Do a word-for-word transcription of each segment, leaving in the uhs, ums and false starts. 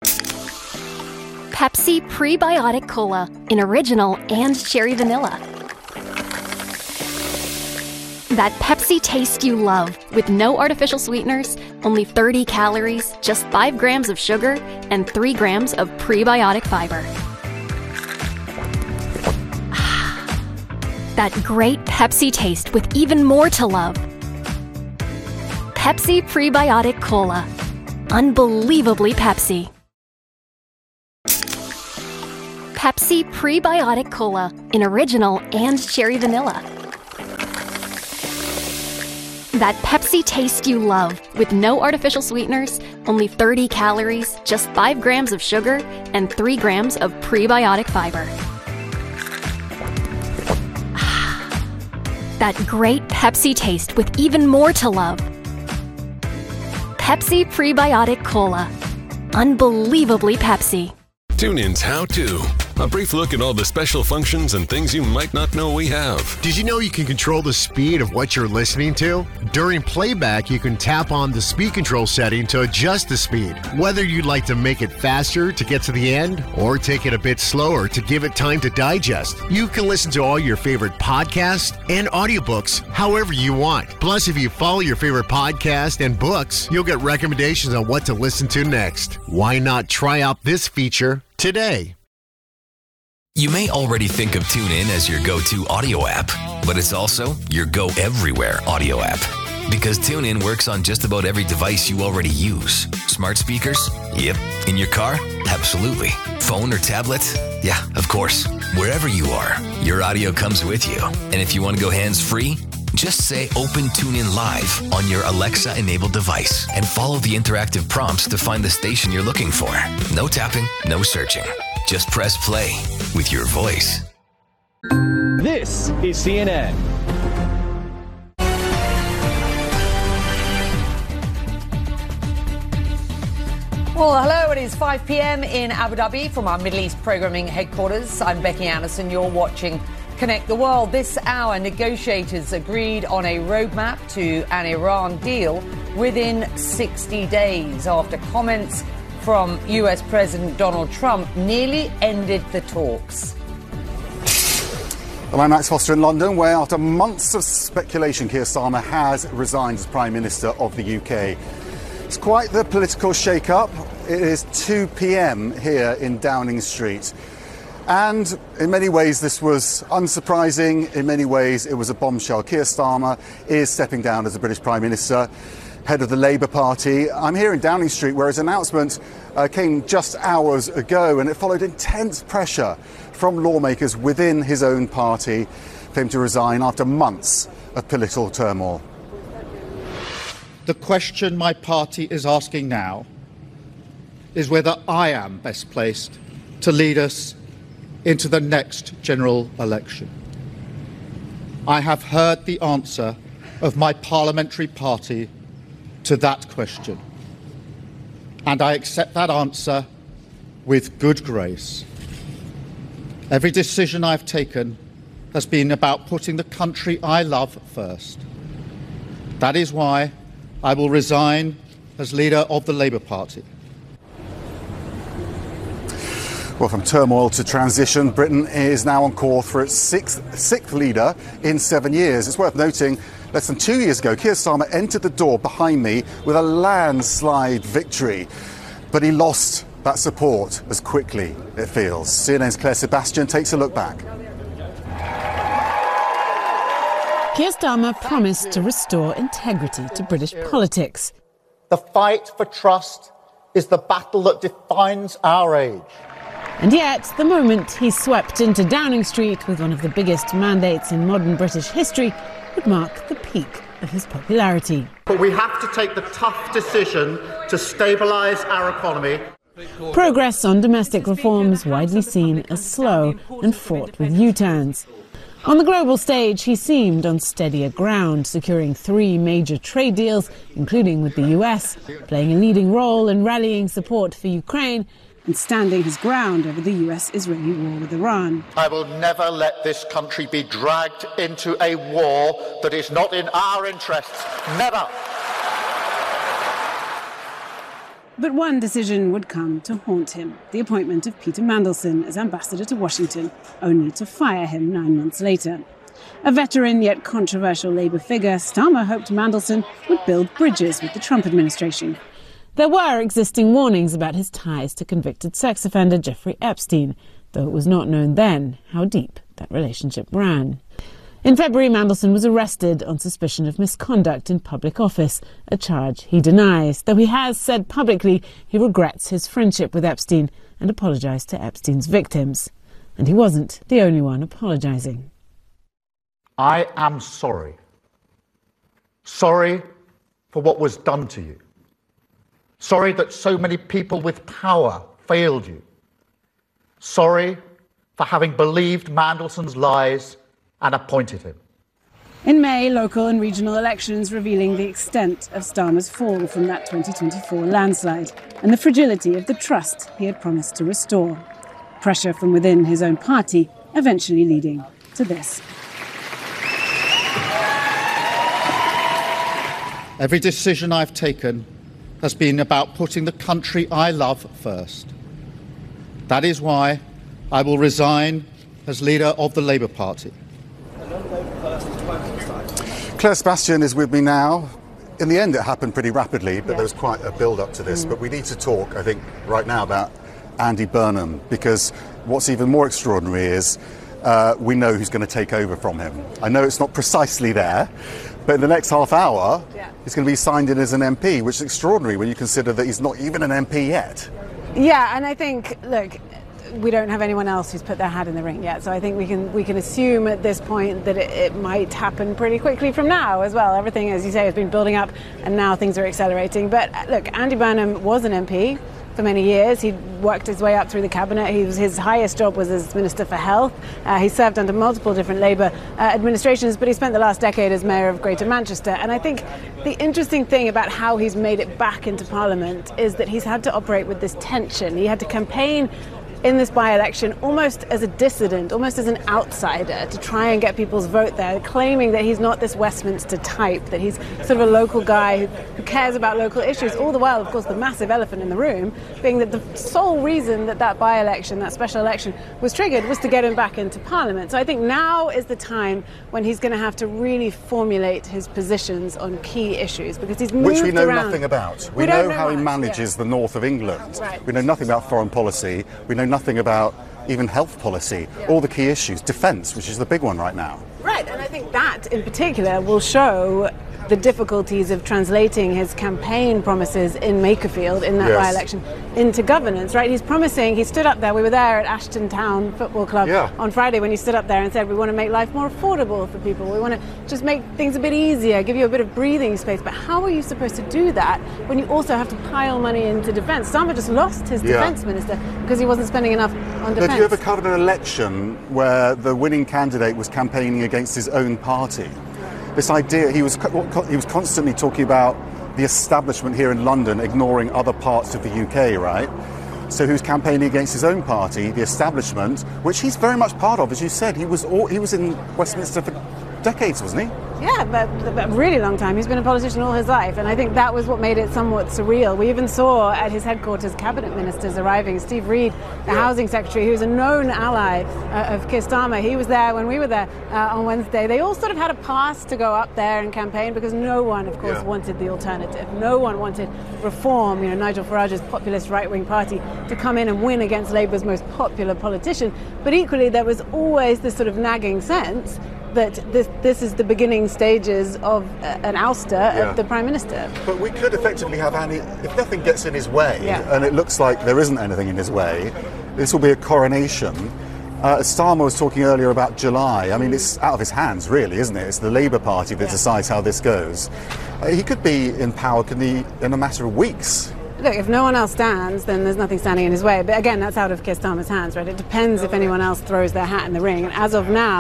Pepsi Prebiotic Cola in original and cherry vanilla. That Pepsi taste you love with no artificial sweeteners, only thirty calories, just five grams of sugar, and three grams of prebiotic fiber. That great Pepsi taste with even more to love. Pepsi Prebiotic Cola. Unbelievably Pepsi. Pepsi Prebiotic Cola in original and cherry vanilla. That Pepsi taste you love with no artificial sweeteners, only thirty calories, just five grams of sugar, and three grams of prebiotic fiber. That great Pepsi taste with even more to love. Pepsi Prebiotic Cola. Unbelievably Pepsi. TuneIn's How To. A brief look at all the special functions and things you might not know we have. Did you know you can control the speed of what you're listening to? During playback, you can tap on the speed control setting to adjust the speed. Whether you'd like to make it faster to get to the end or take it a bit slower to give it time to digest, you can listen to all your favorite podcasts and audiobooks however you want. Plus, if you follow your favorite podcast and books, you'll get recommendations on what to listen to next. Why not try out this feature today? You may already think of TuneIn as your go-to audio app, but it's also your go-everywhere audio app. Because TuneIn works on just about every device you already use. Smart speakers? Yep. In your car? Absolutely. Phone or tablet? Yeah, of course. Wherever you are, your audio comes with you. And if you want to go hands-free, just say Open TuneIn Live on your Alexa-enabled device and follow the interactive prompts to find the station you're looking for. No tapping, no searching. Just press play with your voice. This is C N N. Well, hello, it is five p.m. in Abu Dhabi from our Middle East programming headquarters. I'm Becky Anderson. You're watching Connect the World. This hour, negotiators agreed on a roadmap to an Iran deal within sixty days after comments from U S President Donald Trump nearly ended the talks. Well, I'm Max Foster in London, where after months of speculation, Keir Starmer has resigned as Prime Minister of the U K. It's quite the political shake-up. It is two p.m. here in Downing Street. And in many ways, this was unsurprising. In many ways, it was a bombshell. Keir Starmer is stepping down as the British Prime Minister, head of the Labour Party. I'm here in Downing Street, where his announcement uh, came just hours ago, and it followed intense pressure from lawmakers within his own party for him to resign after months of political turmoil. The question my party is asking now is whether I am best placed to lead us into the next general election. I have heard the answer of my parliamentary party to that question, and I accept that answer with good grace. Every decision I've taken has been about putting the country I love first. That is why I will resign as leader of the Labour Party. Well, from turmoil to transition, Britain is now on course for its sixth, sixth leader in seven years. It's worth noting, less than two years ago, Keir Starmer entered the door behind me with a landslide victory. But he lost that support as quickly, it feels. C N N's Claire Sebastian takes a look back. Keir Starmer promised to restore integrity to British politics. The fight for trust is the battle that defines our age. And yet, the moment he swept into Downing Street with one of the biggest mandates in modern British history would mark the peak of his popularity. But we have to take the tough decision to stabilise our economy. Progress on domestic reforms widely seen as slow and fraught with U-turns. On the global stage, he seemed on steadier ground, securing three major trade deals, including with the U S, playing a leading role in rallying support for Ukraine, and standing his ground over the U S-Israeli war with Iran. I will never let this country be dragged into a war that is not in our interests. Never. But one decision would come to haunt him, the appointment of Peter Mandelson as ambassador to Washington, only to fire him nine months later. A veteran yet controversial Labour figure, Starmer hoped Mandelson would build bridges with the Trump administration. There were existing warnings about his ties to convicted sex offender Jeffrey Epstein, though it was not known then how deep that relationship ran. In February, Mandelson was arrested on suspicion of misconduct in public office, a charge he denies, though he has said publicly he regrets his friendship with Epstein and apologised to Epstein's victims. And he wasn't the only one apologising. I am sorry. Sorry for what was done to you. Sorry that so many people with power failed you. Sorry for having believed Mandelson's lies and appointed him. In May, local and regional elections revealing the extent of Starmer's fall from that twenty twenty-four landslide and the fragility of the trust he had promised to restore. Pressure from within his own party eventually leading to this. Every decision I've taken has been about putting the country I love first. That is why I will resign as leader of the Labour Party. Claire Sebastian is with me now. In the end, it happened pretty rapidly, but yeah. There was quite a build-up to this. Mm. But we need to talk, I think, right now about Andy Burnham, because what's even more extraordinary is uh, we know who's going to take over from him. I know it's not precisely there, but in the next half hour, yeah. He's going to be signed in as an M P, which is extraordinary when you consider that he's not even an M P yet. Yeah, and I think, look, we don't have anyone else who's put their hat in the ring yet, so I think we can we can assume at this point that it, it might happen pretty quickly from now as well. Everything, as you say, has been building up, and now things are accelerating. But look, Andy Burnham was an M P for many years. He worked his way up through the cabinet. He was, his highest job was as Minister for Health. Uh, he served under multiple different Labour uh, administrations, but he spent the last decade as Mayor of Greater Manchester. And I think the interesting thing about how he's made it back into Parliament is that he's had to operate with this tension. He had to campaign in this by-election almost as a dissident, almost as an outsider, to try and get people's vote there, claiming that he's not this Westminster type, that he's sort of a local guy who, who cares about local issues. All the while, of course, the massive elephant in the room being that the sole reason that that by-election, that special election, was triggered was to get him back into Parliament. So I think now is the time when he's going to have to really formulate his positions on key issues, because he's moved Which we know around. nothing about. We, We know, don't know how he much, manages yeah. the north of England. Right. We know nothing about foreign policy. We know nothing about even health policy, yeah. All the key issues, defence, which is the big one right now. Right, and I think that in particular will show the difficulties of translating his campaign promises in Makerfield in that yes. by-election into governance, right? He's promising, he stood up there, we were there at Ashton Town Football Club yeah. on Friday when he stood up there and said we want to make life more affordable for people, we want to just make things a bit easier, give you a bit of breathing space. But how are you supposed to do that when you also have to pile money into defence? Starmer just lost his yeah. defence minister because he wasn't spending enough on defence. Have you ever covered an election where the winning candidate was campaigning against his own party? This idea, he was he was constantly talking about the establishment here in London ignoring other parts of the U K, right? So he was campaigning against his own party, the establishment, which he's very much part of, as you said. He was all, he was in Westminster for decades, wasn't he? Yeah, but, but a really long time. He's been a politician all his life, and I think that was what made it somewhat surreal. We even saw at his headquarters cabinet ministers arriving. Steve Reed, the yeah. housing secretary, who's a known ally uh, of Keir Starmer, he was there when we were there uh, on Wednesday. They all sort of had a pass to go up there and campaign because no one, of course, yeah. wanted the alternative. No one wanted reform, you know, Nigel Farage's populist right-wing party, to come in and win against Labour's most popular politician. But equally, there was always this sort of nagging sense that this this is the beginning stages of uh, an ouster yeah. of the Prime Minister. But we could effectively have Andy, if nothing gets in his way, yeah. and it looks like there isn't anything in his way, this will be a coronation. Uh, Starmer was talking earlier about July. I mean, it's out of his hands, really, isn't it? It's the Labour Party that yeah. decides how this goes. Uh, he could be in power could he, in a matter of weeks. Look, if no one else stands, then there's nothing standing in his way. But again, that's out of Keir Starmer's hands, right? It depends if anyone else throws their hat in the ring. And as of now,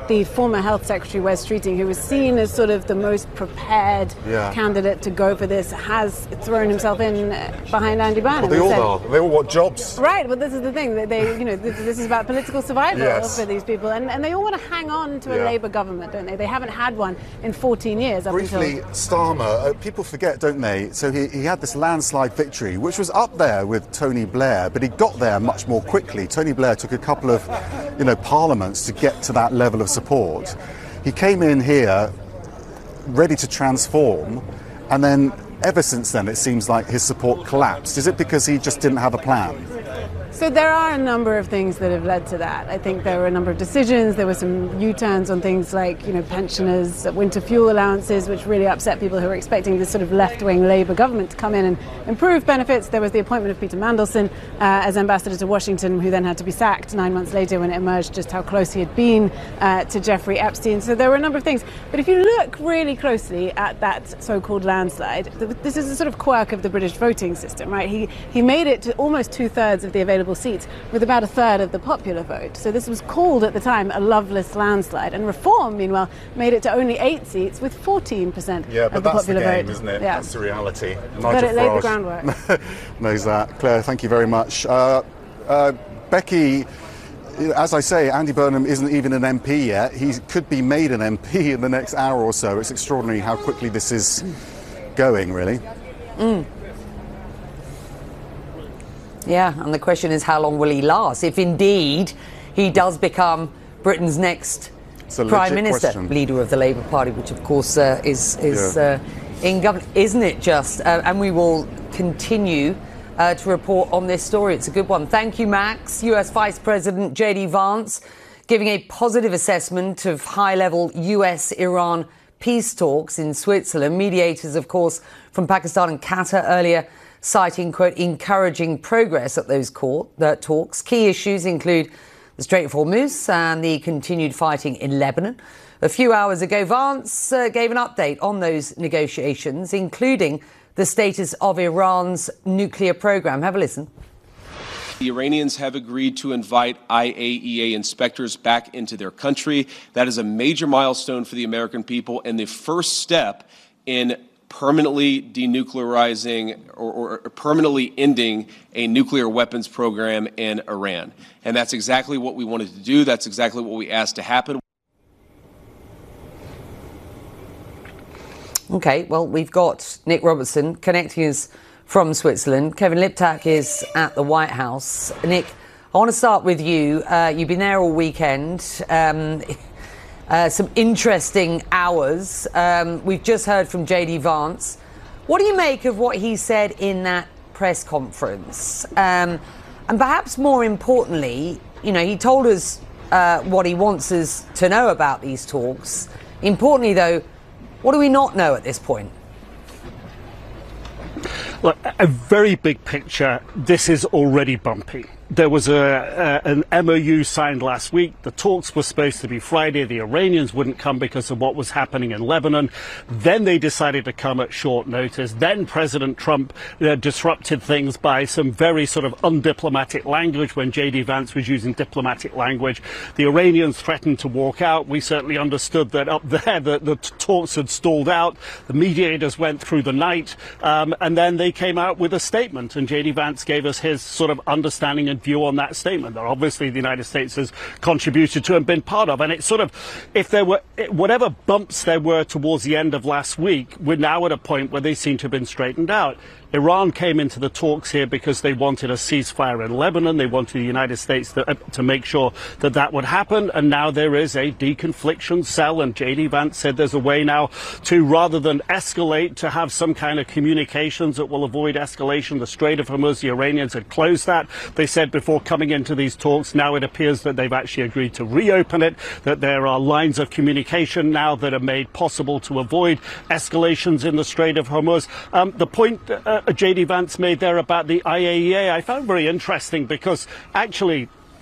the former Health Secretary, Wes Streeting, who was seen as sort of the most prepared yeah. candidate to go for this, has thrown himself in behind Andy Burnham. Well, they all said, are. They all want jobs. Right. Well, this is the thing. That they, you know, this, this is about political survival yes. for these people, and, and they all want to hang on to a yeah. Labour government, don't they? They haven't had one in fourteen years. Up Briefly, until... Starmer, uh, people forget, don't they? So he, he had this landslide victory, which was up there with Tony Blair, but he got there much more quickly. Tony Blair took a couple of, you know, parliaments to get to that level of support. He came in here ready to transform, and then ever since then it seems like his support collapsed. Is it because he just didn't have a plan? So there are a number of things that have led to that. I think there were a number of decisions. There were some U-turns on things like, you know, pensioners, winter fuel allowances, which really upset people who were expecting this sort of left-wing Labour government to come in and improve benefits. There was the appointment of Peter Mandelson uh, as ambassador to Washington, who then had to be sacked nine months later when it emerged just how close he had been uh, to Jeffrey Epstein. So there were a number of things. But if you look really closely at that so-called landslide, this is a sort of quirk of the British voting system, right? He, he made it to almost two-thirds of the available seats with about a third of the popular vote. So this was called at the time a Loveless landslide. And Reform, meanwhile, made it to only eight seats with fourteen percent yeah, but of the that's popular the game, vote. Isn't it? Yeah. That's the reality. But Nigel it laid the Farage groundwork. knows that. Claire, thank you very much. Uh, uh, Becky, as I say, Andy Burnham isn't even an M P yet. He could be made an M P in the next hour or so. It's extraordinary how quickly this is going, really. Mm. Yeah, and the question is, how long will he last? If indeed he does become Britain's next Prime Minister, question. leader of the Labour Party, which of course uh, is, is yeah. uh, in government, isn't it just? Uh, and we will continue uh, to report on this story. It's a good one. Thank you, Max. U S Vice President J D Vance giving a positive assessment of high-level U S Iran peace talks in Switzerland. Mediators, of course, from Pakistan and Qatar earlier citing, quote, encouraging progress at those court, uh, talks. Key issues include the Strait of Hormuz and the continued fighting in Lebanon. A few hours ago, Vance uh, gave an update on those negotiations, including the status of Iran's nuclear program. Have a listen. The Iranians have agreed to invite I A E A inspectors back into their country. That is a major milestone for the American people and the first step in permanently denuclearizing or, or permanently ending a nuclear weapons program in Iran. And that's exactly what we wanted to do. That's exactly what we asked to happen. OK, well, we've got Nick Robertson connecting us from Switzerland. Kevin Liptak is at the White House. Nick, I want to start with you. Uh, you've been there all weekend. Um, Uh, some interesting hours. Um, we've just heard from J D Vance. What do you make of what he said in that press conference? Um, and perhaps more importantly, you know, he told us uh, what he wants us to know about these talks. Importantly, though, what do we not know at this point? Look, a very big picture, this is already bumpy. There was a, a, an M O U signed last week. The talks were supposed to be Friday. The Iranians wouldn't come because of what was happening in Lebanon. Then they decided to come at short notice. Then President Trump uh, disrupted things by some very sort of undiplomatic language when J D Vance was using diplomatic language. The Iranians threatened to walk out. We certainly understood that up there the, the talks had stalled out. The mediators went through the night um, and then they came out with a statement, and J D Vance gave us his sort of understanding and view on that statement that obviously the United States has contributed to and been part of. And it's sort of, if there were, whatever bumps there were towards the end of last week, we're now at a point where they seem to have been straightened out. Iran came into the talks here because they wanted a ceasefire in Lebanon. They wanted the United States to, uh, to make sure that that would happen. And now there is a deconfliction cell. And J D Vance said there's a way now to, rather than escalate, to have some kind of communications that will avoid escalation. The Strait of Hormuz, the Iranians had closed that. They said before coming into these talks, now it appears that they've actually agreed to reopen it, that there are lines of communication now that are made possible to avoid escalations in the Strait of Hormuz. Um, the point uh, J D Vance made there about the I A E A, I found very interesting because actually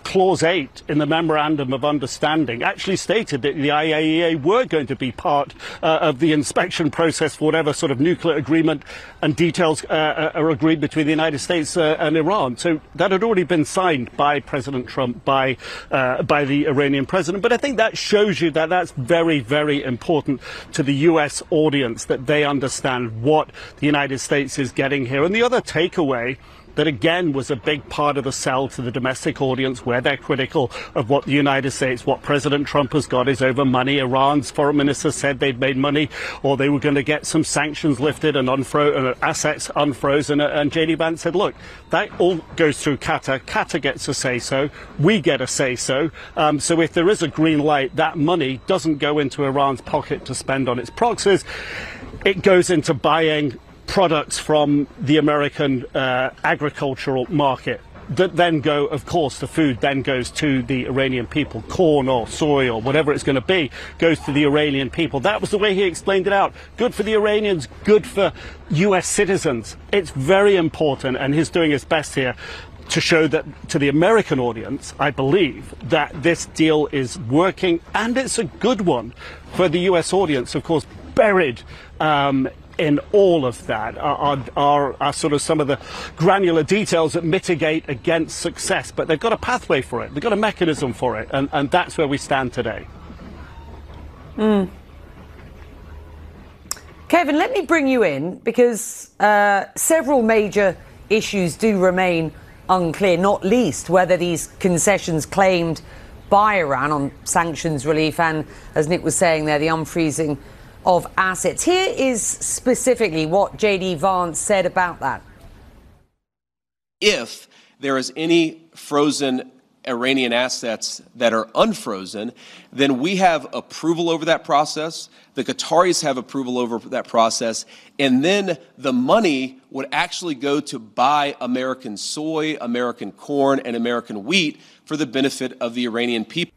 Clause eight in the Memorandum of Understanding actually stated that the I A E A were going to be part uh, of the inspection process for whatever sort of nuclear agreement and details uh, are agreed between the United States uh, and Iran. So that had already been signed by President Trump, by uh, by the Iranian president. But I think that shows you that that's very, very important to the U S audience, that they understand what the United States is getting here. And the other takeaway that again was a big part of the sell to the domestic audience, where they're critical of what the United States, what President Trump has got is over money. Iran's foreign minister said they'd made money, or they were going to get some sanctions lifted and unfro- uh, assets unfrozen. Uh, and J D Vance said, look, that all goes through Qatar. Qatar gets a say-so. We get a say-so. Um, so if there is a green light, that money doesn't go into Iran's pocket to spend on its proxies. It goes into buying products from the American uh, agricultural market that then go, of course, the food then goes to the Iranian people. Corn or soy or whatever it's going to be goes to the Iranian people. That was the way he explained it out. Good for the Iranians, good for U S citizens. It's very important, and he's doing his best here to show that to the American audience, I believe, that this deal is working, and it's a good one. For the U S audience, of course, buried um, in all of that are, are, are sort of some of the granular details that mitigate against success. But they've got a pathway for it. They've got a mechanism for it. And, and that's where we stand today. Mm. Kevin, let me bring you in, because uh, several major issues do remain unclear, not least whether these concessions claimed by Iran on sanctions relief and, as Nick was saying there, the unfreezing of assets. Here is specifically what J D Vance said about that. If there is any frozen Iranian assets that are unfrozen, then we have approval over that process. The Qataris have approval over that process. And then the money would actually go to buy American soy, American corn, and American wheat for the benefit of the Iranian people.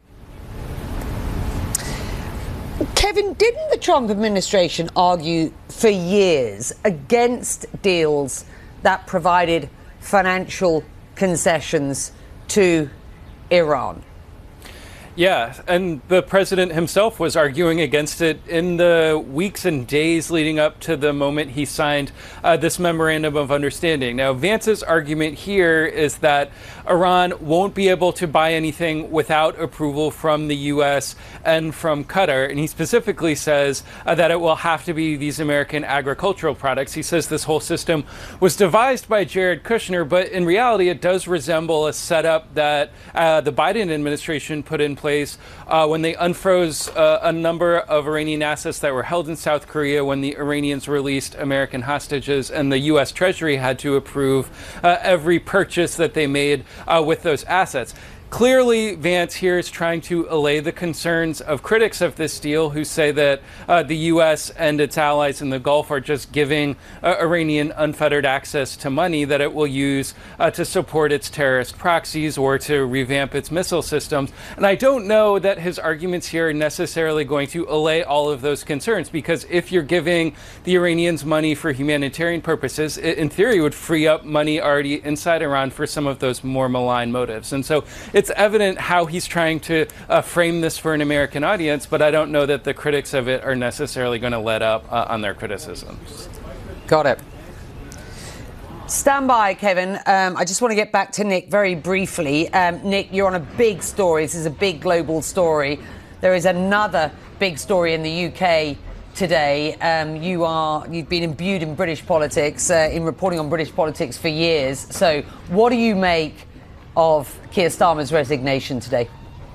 Kevin, didn't the Trump administration argue for years against deals that provided financial concessions to Iran? Yeah, and the president himself was arguing against it in the weeks and days leading up to the moment he signed uh, this memorandum of understanding. Now, Vance's argument here is that Iran won't be able to buy anything without approval from the U S and from Qatar. And he specifically says uh, that it will have to be these American agricultural products. He says this whole system was devised by Jared Kushner, but in reality, it does resemble a setup that uh, the Biden administration put in place place uh, when they unfroze uh, a number of Iranian assets that were held in South Korea when the Iranians released American hostages, and the U S Treasury had to approve uh, every purchase that they made uh, with those assets. Clearly, Vance here is trying to allay the concerns of critics of this deal, who say that uh, the U S and its allies in the Gulf are just giving uh, Iranian unfettered access to money that it will use uh, to support its terrorist proxies or to revamp its missile systems. And I don't know that his arguments here are necessarily going to allay all of those concerns, because if you're giving the Iranians money for humanitarian purposes, it in theory would free up money already inside Iran for some of those more malign motives. And so it's evident how he's trying to uh, frame this for an American audience, but I don't know that the critics of it are necessarily going to let up uh, on their criticisms. Got it. Stand by, Kevin. Um, I just want to get back to Nick very briefly. Um, Nick, you're on a big story. This is a big global story. There is another big story in the U K today. Um, you are, you've been imbued in British politics, uh, in reporting on British politics for years. So what do you make of Keir Starmer's resignation today?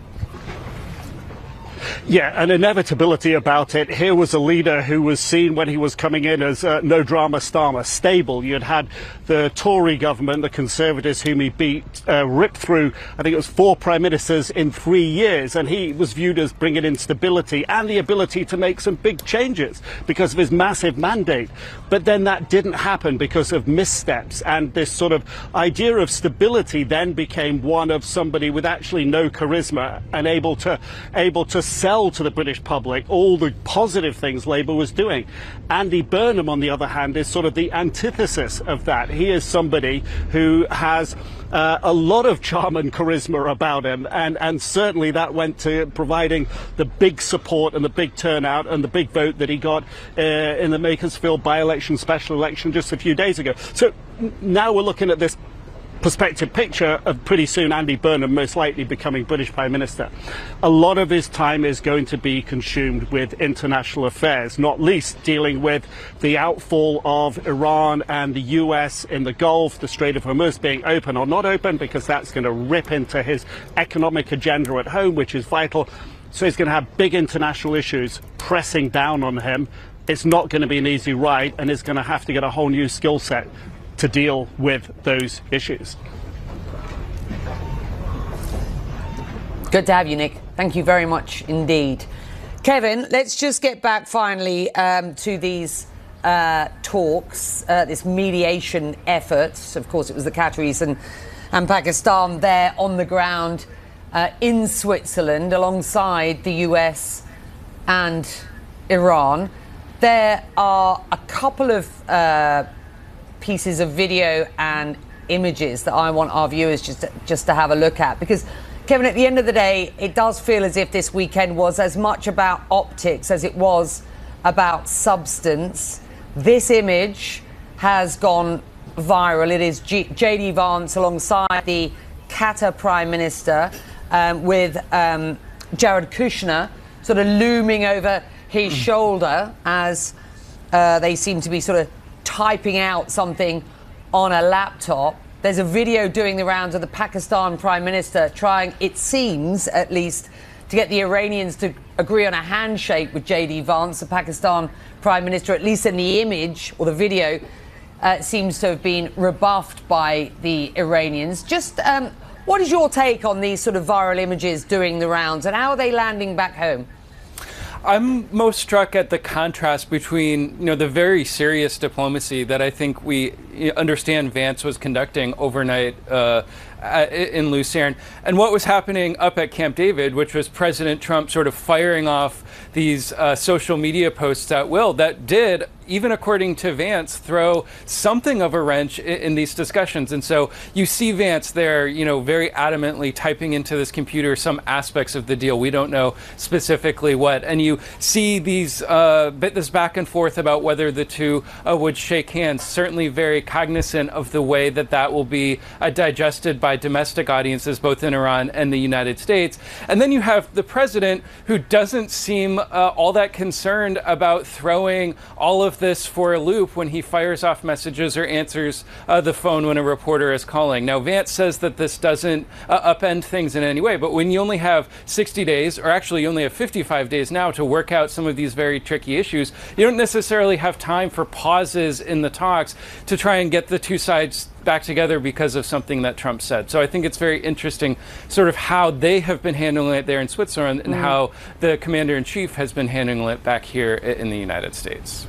Yeah, an inevitability about it. Here was a leader who was seen when he was coming in as uh, no drama Starmer, stable. You had had the Tory government, the Conservatives whom he beat, uh, ripped through, I think it was four prime ministers in three years, and he was viewed as bringing in stability and the ability to make some big changes because of his massive mandate. But then that didn't happen because of missteps, and this sort of idea of stability then became one of somebody with actually no charisma and able to able to sell to the British public all the positive things Labour was doing. Andy Burnham, on the other hand, is sort of the antithesis of that. He is somebody who has uh, a lot of charm and charisma about him, and, and certainly that went to providing the big support and the big turnout and the big vote that he got uh, in the Makersfield by-election, special election just a few days ago. So now we're looking at this perspective picture of pretty soon Andy Burnham most likely becoming British Prime Minister. A lot of his time is going to be consumed with international affairs, not least dealing with the outfall of Iran and the U S in the Gulf, the Strait of Hormuz being open or not open, because that's going to rip into his economic agenda at home, which is vital. So he's going to have big international issues pressing down on him. It's not going to be an easy ride, and he's going to have to get a whole new skill set to deal with those issues. Good to have you, Nick. Thank you very much indeed. Kevin, let's just get back finally um, to these uh, talks, uh, this mediation effort. Of course, it was the Qataris and, and Pakistan there on the ground uh, in Switzerland alongside the U S and Iran. There are a couple of uh, pieces of video and images that I want our viewers just to, just to have a look at, because Kevin, at the end of the day, it does feel as if this weekend was as much about optics as it was about substance. This image has gone viral. It is J D Vance alongside the Qatar Prime Minister um, with um, Jared Kushner sort of looming over his shoulder as uh, they seem to be sort of typing out something on a laptop. There's a video doing the rounds of the Pakistan Prime Minister trying, it seems at least, to get the Iranians to agree on a handshake with J D Vance. The Pakistan Prime Minister, at least in the image or the video, uh, seems to have been rebuffed by the Iranians. Just um, what is your take on these sort of viral images doing the rounds, and how are they landing back home? I'm most struck at the contrast between, you know, the very serious diplomacy that I think we understand Vance was conducting overnight uh, in Lucerne, and what was happening up at Camp David, which was President Trump sort of firing off these uh, social media posts at will that did, even according to Vance, throw something of a wrench in, in these discussions. And so you see Vance there, you know, very adamantly typing into this computer some aspects of the deal. We don't know specifically what. And you see these uh, bit this back and forth about whether the two uh, would shake hands, certainly very cognizant of the way that that will be uh, digested by domestic audiences, both in Iran and the United States. And then you have the president, who doesn't seem uh, all that concerned about throwing all of this for a loop when he fires off messages or answers uh, the phone when a reporter is calling. Now, Vance says that this doesn't uh, upend things in any way, but when you only have sixty days, or actually you only have fifty-five days now to work out some of these very tricky issues, you don't necessarily have time for pauses in the talks to try and get the two sides back together because of something that Trump said. So I think it's very interesting sort of how they have been handling it there in Switzerland and mm. how the commander-in-chief has been handling it back here in the United States.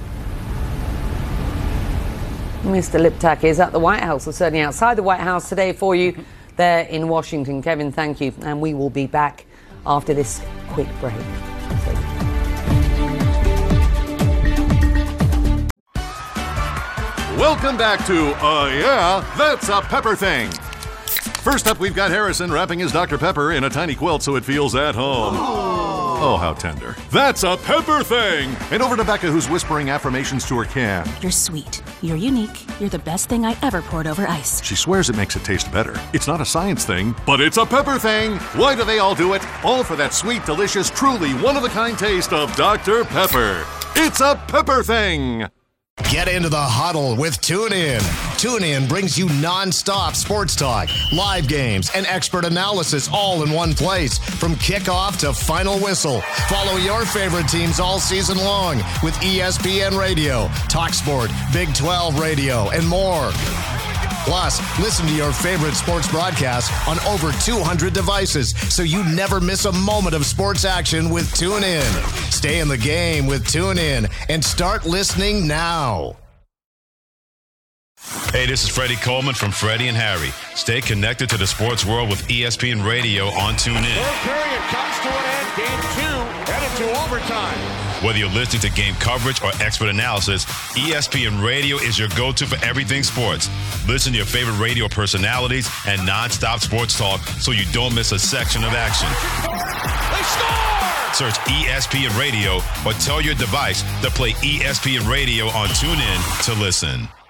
Mister Liptak is at the White House, or certainly outside the White House today for you there in Washington. Kevin, thank you. And we will be back after this quick break. Welcome back to Uh Yeah, That's a Pepper Thing. First up, we've got Harrison wrapping his Doctor Pepper in a tiny quilt so it feels at home. Oh, how tender. That's a Pepper Thing! And over to Becca, who's whispering affirmations to her can. You're sweet. You're unique. You're the best thing I ever poured over ice. She swears it makes it taste better. It's not a science thing, but it's a Pepper Thing! Why do they all do it? All for that sweet, delicious, truly one-of-a-kind taste of Doctor Pepper. It's a Pepper Thing! Get into the huddle with TuneIn. TuneIn brings you non-stop sports talk, live games, and expert analysis all in one place. From kickoff to final whistle. Follow your favorite teams all season long with E S P N Radio, TalkSport, Big twelve Radio, and more. Plus, listen to your favorite sports broadcasts on over two hundred devices so you never miss a moment of sports action with TuneIn. Stay in the game with TuneIn and start listening now. Hey, this is Freddie Coleman from Freddie and Harry. Stay connected to the sports world with E S P N Radio on TuneIn. Third period comes to an end. Game two headed to overtime. Whether you're listening to game coverage or expert analysis, E S P N Radio is your go-to for everything sports. Listen to your favorite radio personalities and nonstop sports talk so you don't miss a section of action. They score! Search E S P N Radio or tell your device to play E S P N Radio on TuneIn to listen.